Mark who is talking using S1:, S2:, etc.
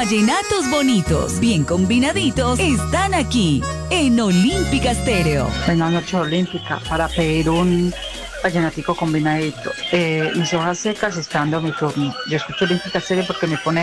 S1: vallenatos bonitos, bien combinaditos, están aquí en Olímpica Estéreo.
S2: Buenas noches, Olímpica, para pedir un vallenatico combinadito. Mis hojas secas esperando mi turno. Yo escucho Olímpica Estéreo porque me pone